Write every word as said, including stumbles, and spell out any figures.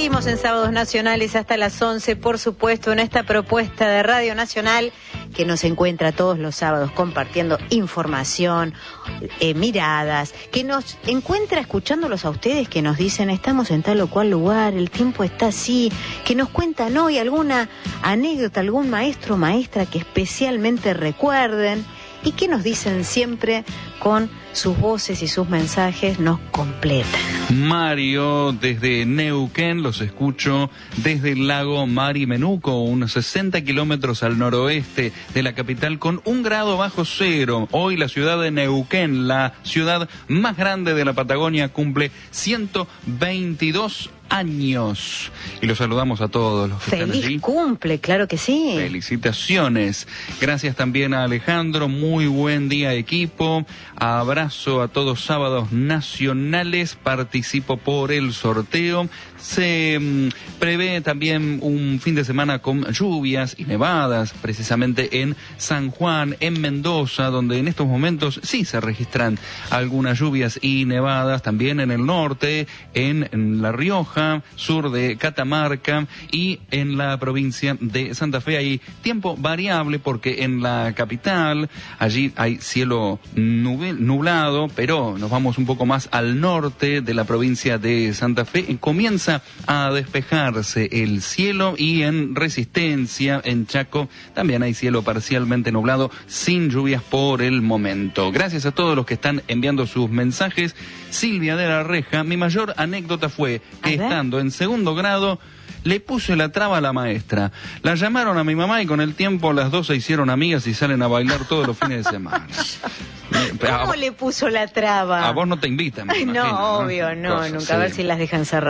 Seguimos en Sábados Nacionales hasta las once, por supuesto, en esta propuesta de Radio Nacional que nos encuentra todos los sábados compartiendo información, eh, miradas, que nos encuentra escuchándolos a ustedes que nos dicen estamos en tal o cual lugar, el tiempo está así, que nos cuentan hoy alguna anécdota, algún maestro o maestra que especialmente recuerden y que nos dicen siempre con sus voces y sus mensajes, nos completan. Mario, desde Neuquén, los escucho desde el lago Marimenuco, unos sesenta kilómetros al noroeste de la capital, con un grado bajo cero. Hoy la ciudad de Neuquén, la ciudad más grande de la Patagonia, cumple ciento veintidós años. Y los saludamos a todos los que Feliz están allí. Cumple, claro que sí. Felicitaciones. Gracias también a Alejandro. Muy buen día, equipo. Abrazo a todos Sábados Nacionales. Participo por el sorteo. Se mmm, prevé también un fin de semana con lluvias y nevadas, precisamente en San Juan, en Mendoza, donde en estos momentos sí se registran algunas lluvias y nevadas, también en el norte, en, en La Rioja, sur de Catamarca y en la provincia de Santa Fe. Hay tiempo variable porque en la capital, allí hay cielo nublado, pero nos vamos un poco más al norte de la provincia de Santa Fe y comienza a despejarse el cielo, y en Resistencia, en Chaco, también hay cielo parcialmente nublado, sin lluvias por el momento. Gracias a todos los que están enviando sus mensajes. Silvia de la Reja, mi mayor anécdota fue que estando en segundo grado le puse la traba a la maestra. La llamaron a mi mamá y con el tiempo las dos se hicieron amigas y salen a bailar todos los fines de semana. ¿Cómo a, le puso la traba? A vos no te invitan. Me Ay, imagino, no, ¿no? obvio, no, Cosas, nunca. sí. A ver si las dejan cerrar.